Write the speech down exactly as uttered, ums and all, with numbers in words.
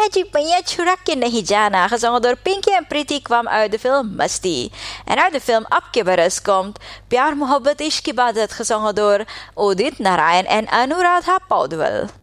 Paya Ji Paya Churak Ke Nahi Jana, gezongen door Pinky en Pretty, kwam uit de film Masti. En uit de film Ab Ke Baras komt Pyar Mohabbat Ishq Ki Ibadat, gezongen door Udit Narayan en Anuradha Paudwal.